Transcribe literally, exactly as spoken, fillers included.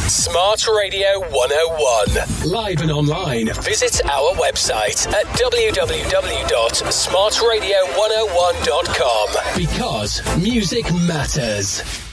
Smart Radio one oh one. Live and online. Visit our website at w w w dot smart radio one oh one dot com. Because music matters.